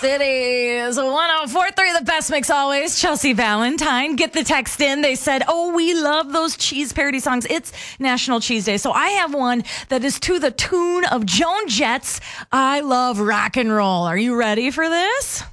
It is 104.3, the best mix always. Chelsea Valentine, get the text in. They said, oh, we love those cheese parody songs. It's National Cheese Day. So I have one that is to the tune of Joan Jett's I Love Rock and Roll. Are you ready for this?